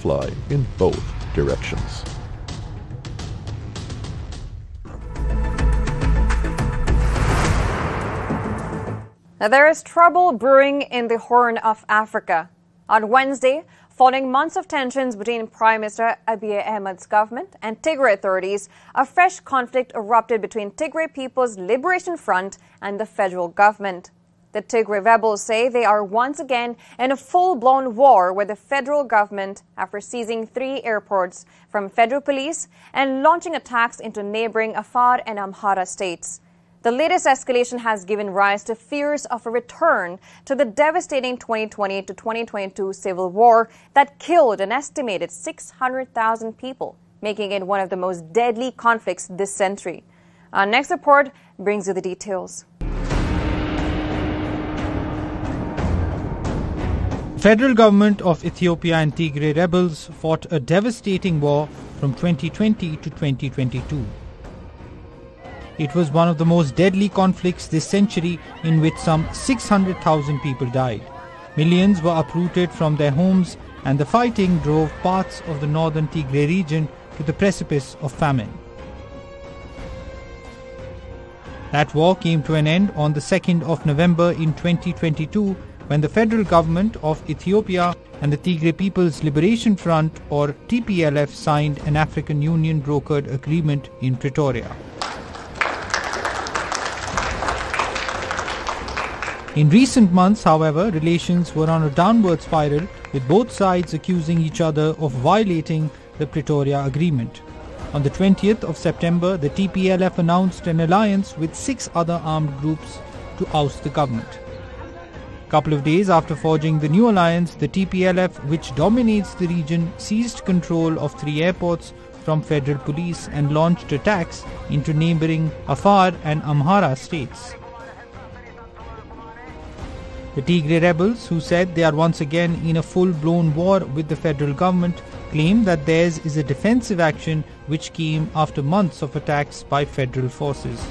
fly in both directions. There is trouble brewing in the Horn of Africa. On Wednesday, following months of tensions between Prime Minister Abiy Ahmed's government and Tigray authorities, a fresh conflict erupted between Tigray People's Liberation Front and the federal government. The Tigray rebels say they are once again in a full-blown war with the federal government after seizing 3 airports from federal police and launching attacks into neighboring Afar and Amhara states. The latest escalation has given rise to fears of a return to the devastating 2020 to 2022 civil war that killed an estimated 600,000 people, making it one of the most deadly conflicts this century. Our next report brings you the details. The federal government of Ethiopia and Tigray rebels fought a devastating war from 2020 to 2022. It was one of the most deadly conflicts this century, in which some 600,000 people died. Millions were uprooted from their homes, and the fighting drove parts of the northern Tigray region to the precipice of famine. That war came to an end on the 2nd of November in 2022, when the federal government of Ethiopia and the Tigray People's Liberation Front, or TPLF, signed an African Union brokered agreement in Pretoria. In recent months, however, relations were on a downward spiral, with both sides accusing each other of violating the Pretoria Agreement. On the 20th of September, the TPLF announced an alliance with 6 other armed groups to oust the government. A couple of days after forging the new alliance, the TPLF, which dominates the region, seized control of 3 airports from federal police and launched attacks into neighboring Afar and Amhara states. The Tigray rebels, who said they are once again in a full-blown war with the federal government, claim that theirs is a defensive action which came after months of attacks by federal forces.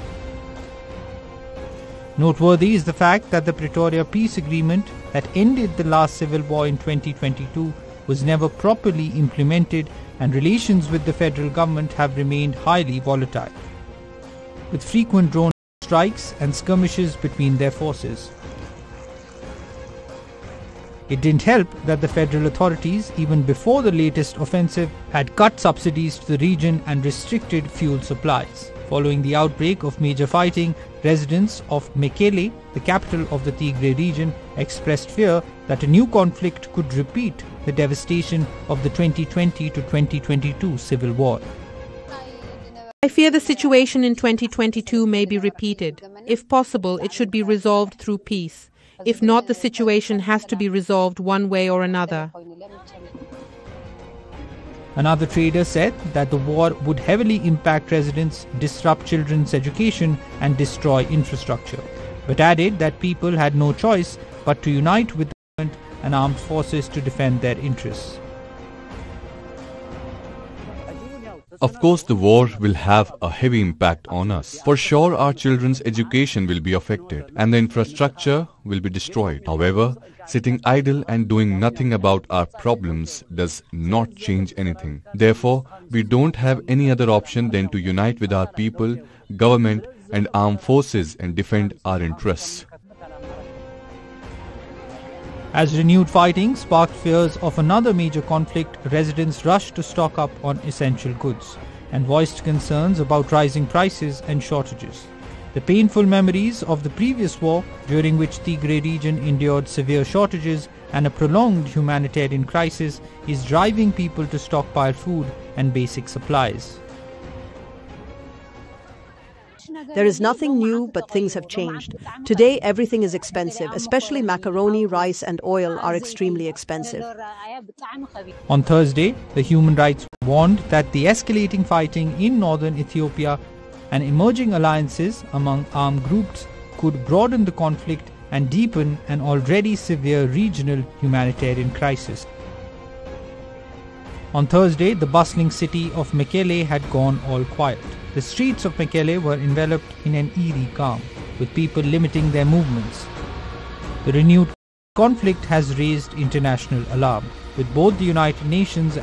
Noteworthy is the fact that the Pretoria Peace Agreement that ended the last civil war in 2022 was never properly implemented, and relations with the federal government have remained highly volatile, with frequent drone strikes and skirmishes between their forces. It didn't help that the federal authorities, even before the latest offensive, had cut subsidies to the region and restricted fuel supplies. Following the outbreak of major fighting, residents of Mekelle, the capital of the Tigray region, expressed fear that a new conflict could repeat the devastation of the 2020 to 2022 civil war. I fear the situation in 2022 may be repeated. If possible, it should be resolved through peace. If not, the situation has to be resolved one way or another. Another trader said that the war would heavily impact residents, disrupt children's education, and destroy infrastructure, but added that people had no choice but to unite with the government and armed forces to defend their interests. Of course, the war will have a heavy impact on us. For sure, our children's education will be affected and the infrastructure will be destroyed. However, sitting idle and doing nothing about our problems does not change anything. Therefore, we don't have any other option than to unite with our people, government, and armed forces and defend our interests. As renewed fighting sparked fears of another major conflict, residents rushed to stock up on essential goods and voiced concerns about rising prices and shortages. The painful memories of the previous war, during which Tigray region endured severe shortages and a prolonged humanitarian crisis, is driving people to stockpile food and basic supplies. There is nothing new, but things have changed. Today, everything is expensive, especially macaroni, rice, and oil are extremely expensive. On Thursday, the Human Rights warned that the escalating fighting in northern Ethiopia and emerging alliances among armed groups could broaden the conflict and deepen an already severe regional humanitarian crisis. On Thursday, the bustling city of Mekelle had gone all quiet. The streets of Mekelle were enveloped in an eerie calm, with people limiting their movements. The renewed conflict has raised international alarm, with both the United Nations